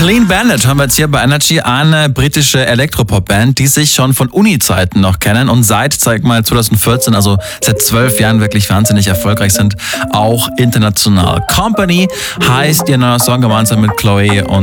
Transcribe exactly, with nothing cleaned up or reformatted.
Clean Bandit haben wir jetzt hier bei Energy, eine britische Elektropop-Band, die sich schon von Uni-Zeiten noch kennen und seit, sag mal, zwanzig vierzehn, also seit zwölf Jahren wirklich wahnsinnig erfolgreich sind, auch international. Company heißt ihr neuer Song gemeinsam mit Chloe und